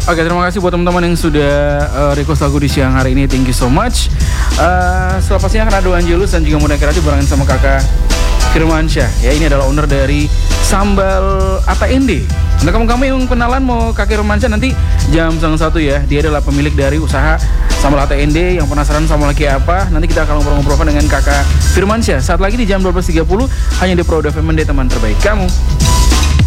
Oke, terima kasih buat teman-teman yang sudah request lagu di siang hari ini. Thank you so much. Setelah pastinya akan ada Angelus dan juga Muda Kreatif barengan sama kakak Firmansyah. Ya, ini adalah owner dari Sambal ATND. Untuk kamu yang kenalan mau kakak Firmansyah nanti jam 1 ya. Dia adalah pemilik dari usaha Sambal ATND. Yang penasaran sama lagi apa, nanti kita akan ngobrol-ngobrol dengan kakak Firmansyah saat lagi di jam 12.30 hanya di Pro FM, teman terbaik kamu.